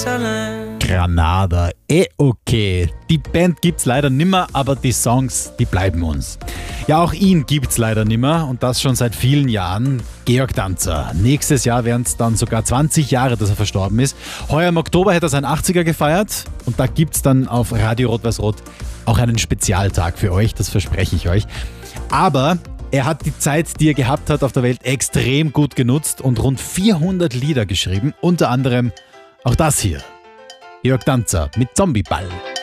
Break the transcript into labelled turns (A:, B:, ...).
A: Granada, okay. Die Band gibt's leider nimmer, aber die Songs, die bleiben uns. Ja, auch ihn gibt's leider nimmer und das schon seit vielen Jahren. Georg Danzer. Nächstes Jahr wären es dann sogar 20 Jahre, dass er verstorben ist. Heuer im Oktober hätte er seinen 80er gefeiert und da gibt's dann auf Radio Rot-Weiß-Rot auch einen Spezialtag für euch, das verspreche ich euch. Aber er hat die Zeit, die er gehabt hat auf der Welt, extrem gut genutzt und rund 400 Lieder geschrieben, unter anderem auch das hier. Georg Danzer mit Zombieball.